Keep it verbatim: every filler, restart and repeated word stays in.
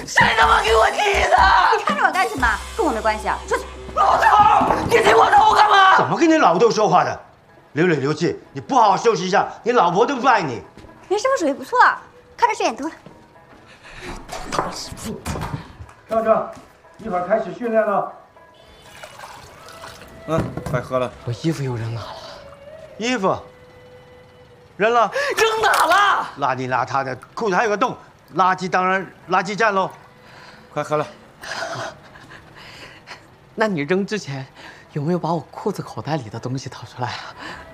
谁他妈给我踢的？ 你看着我干什么？跟我没关系啊！出去！ 老头，你踢我头干嘛？ 怎么跟你老豆说话的？刘磊、刘季，你不好好休息一下，你老婆都不爱你。 你师傅手艺不错，看着顺眼多了。 他师傅， 壮壮，一会儿开始训练了。嗯，快喝了。 我衣服又扔哪了？ 衣服扔了， 扔哪了？ 邋里邋遢的，裤子还有个洞，垃圾当然垃圾站喽。 快喝了。 那你扔之前有没有把我裤子口袋里的东西掏出来啊？